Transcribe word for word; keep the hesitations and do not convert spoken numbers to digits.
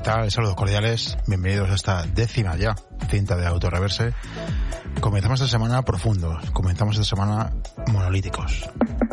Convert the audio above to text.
tal? Saludos cordiales. Bienvenidos a esta décima ya cinta de Autorreverse. Comenzamos esta semana profundos. Comenzamos esta semana monolíticos.